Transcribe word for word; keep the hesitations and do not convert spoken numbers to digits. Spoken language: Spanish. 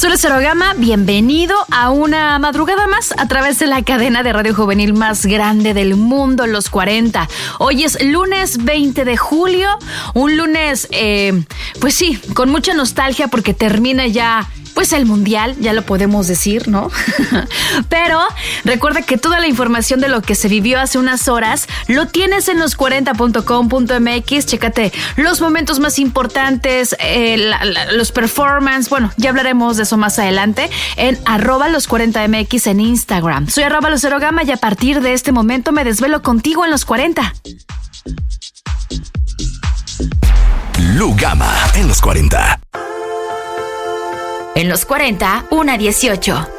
Soy Cero Gama, bienvenido a una madrugada más a través de la cadena de radio juvenil más grande del mundo, Los cuarenta. Hoy es lunes veinte de julio, un lunes, eh, pues sí, con mucha nostalgia porque termina ya... Pues el mundial, ya lo podemos decir, ¿no? Pero recuerda que toda la información de lo que se vivió hace unas horas lo tienes en los cuarenta punto com punto m x. Chécate los momentos más importantes, eh, la, la, los performance. Bueno, ya hablaremos de eso más adelante en arroba los cuarenta m x en Instagram. Soy arroba los Cero Gama y a partir de este momento me desvelo contigo en los cuarenta. Lugama en los cuarenta. En los cuarenta, una dieciocho.